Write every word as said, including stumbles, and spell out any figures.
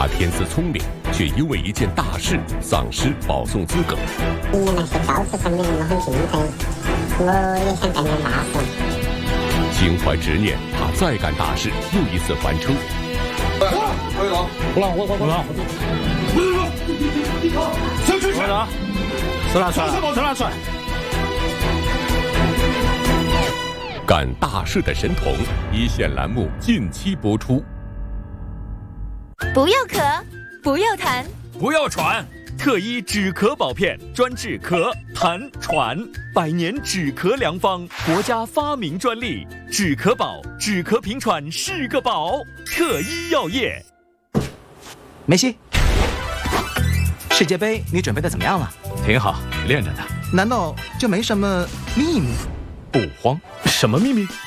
他天资聪明，却因为一件大事丧失保送资格。 你们那些高知识分子们很敬佩，我也想干点大事。 心怀执念，他再干大事，又一次还车。 可以了，不让我我我让。小区区长，死哪出来？死哪出来？ 干大事的神童，一线栏目近期播出。 不要咳，不要痰， 不要喘，特医止咳宝片专治咳、痰、喘，百年止咳良方，国家发明专利，止咳宝，止咳平喘是个宝。特医药业。 梅西，世界杯你准备的怎么样了？ 挺好，练着呢。 难道就没什么秘密？ 不慌，什么秘密？